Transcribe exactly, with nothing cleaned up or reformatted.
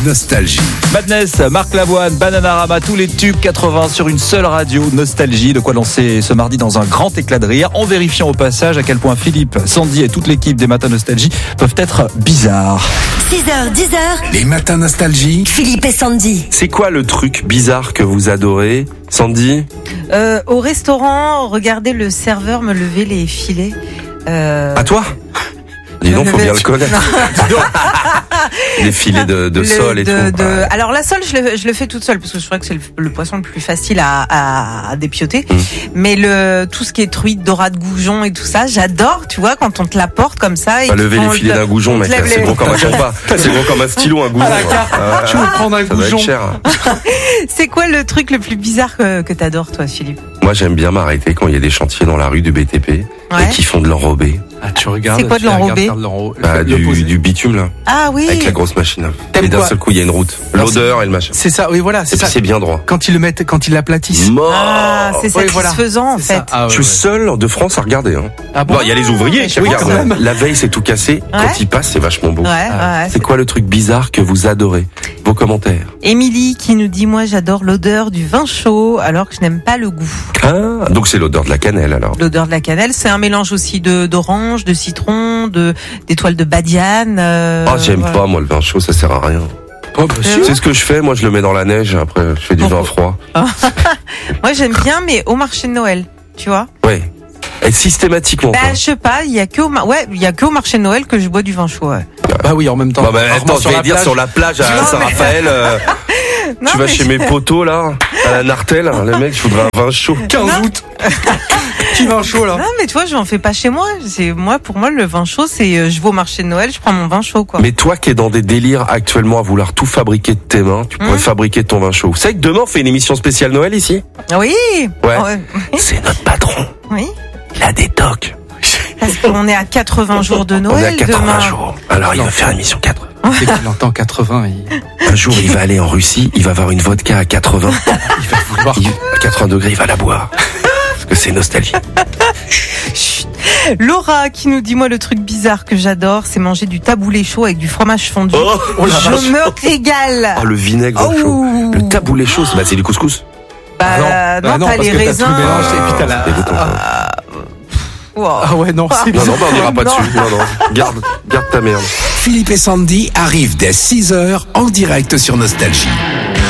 Nostalgie. Madness, Marc Lavoine, Bananarama, tous les tubes quatre-vingts sur une seule radio. Nostalgie, de quoi lancer ce mardi dans un grand éclat de rire, en vérifiant au passage à quel point Philippe, Sandy et toute l'équipe des Matins Nostalgie peuvent être bizarres. six heures, dix heures. Les Matins Nostalgie. Philippe et Sandy. C'est quoi le truc bizarre que vous adorez, Sandy? Euh, au restaurant, regardez le serveur me lever les filets. Euh... À toi? Dis donc, faut bien le connaître. Les filets de, de Le- sol et de- tout. de- Ouais. Alors la sole, je le, je le fais toute seule parce que je crois que c'est le, le poisson le plus facile à, à, à dépioter. Mmh. Mais le tout ce qui est truite, dorade, goujon et tout ça, j'adore. Tu vois, quand on te l'apporte comme ça. Et Pas qu'ils lever font les filets le- d'un goujon, on te mec. lève C'est les- gros comme un compas. C'est gros comme un stylo, un goujon. la carte. Ah, Tu veux prendre un ça doit être goujon. cher. C'est quoi le truc le plus bizarre que, que t'adores, toi, Philippe? Moi, j'aime bien m'arrêter quand il y a des chantiers dans la rue du B T P Ouais. et qui font de l'enrobé. Ah, tu regardes. C'est quoi de tu les regardes l'enrobé faire de l'enro- Bah, le du, poser. du bitume, là. Ah oui. Avec la grosse machine. T'aimes Et d'un quoi seul coup, il y a une route. Alors, L'odeur et le machin. C'est ça, oui, voilà, Et c'est puis ça. c'est bien droit. Quand ils le mettent, quand ils l'aplatissent. Mort. Ah, c'est Ouais, voilà. satisfaisant en C'est ça. fait. Ah, ouais, Je suis ouais. seul de France à regarder. Hein. Ah bon? Bon, il y a les ouvriers qui je pense regardent. quand même. La veille, c'est tout cassé. Ouais. Quand ils passent, c'est vachement beau. Ouais, ouais. C'est quoi le truc bizarre que vous adorez? Vos commentaires. Émilie qui nous dit moi j'adore l'odeur du vin chaud alors que je n'aime pas le goût. Ah, donc c'est l'odeur de la cannelle alors. L'odeur de la cannelle, c'est un mélange aussi de d'orange, de citron, de d'étoiles de badiane. Euh, Ah, j'aime voilà. pas moi le vin chaud, ça sert à rien. Oh, bah, si. Euh, C'est ce que je fais, moi je le mets dans la neige, après je fais du vin froid. Moi j'aime bien, mais au marché de Noël, tu vois. Ouais. Et systématiquement. Bah quoi. je sais pas, il y a que au mar- ouais, il y a que au marché de Noël que je bois du vin chaud. Ouais. Bah oui, en même temps. Bah, bah, Rarement attends, je sur vais la dire plage. sur la plage à Non, mais- Saint-Raphaël. euh, Non, tu vas mais chez je- mes potos là, à la Nartelle, le mec, je voudrais un vin chaud. quinze août. Petit vin chaud, là. Non mais tu vois, je n'en fais pas chez moi. C'est moi pour moi le vin chaud, c'est euh, je vais au marché de Noël, je prends mon vin chaud quoi. Mais toi qui es dans des délires actuellement à vouloir tout fabriquer de tes mains, tu pourrais Mmh. fabriquer ton vin chaud. Vous savez que demain on fait une émission spéciale Noël ici? Oui. Ouais. Ouais. C'est notre patron, Oui. la détoc. Parce qu'on est à quatre-vingts jours de On est à Noël quatre-vingts demain. jours. Alors il va faire une émission quatre. Dès qu'il entend quatre-vingts, il, Un jour il va aller en Russie, il va avoir une vodka à quatre-vingts. il va vouloir. Il- à quatre-vingts degrés, il va la boire. Parce que c'est nostalgie. Chut. Laura qui nous dit moi le truc bizarre que j'adore, c'est manger du taboulé chaud avec du fromage fondu. Oh, oh la vache. je me régale. Ah, le vinaigre Oh. chaud. Le taboulé chaud, c'est bah, c'est du couscous. Bah, Ah non. non, Bah non, t'as parce les que t'as raisins. tout le mélange et puis t'as la- Ah, c'est dégoûtant. Wow. Ah ouais, non, c'est Non, bizarre. non, bah, on n'ira pas Non. dessus. Non, non. Garde, garde ta merde. Philippe et Sandy arrivent dès six heures en direct sur Nostalgie.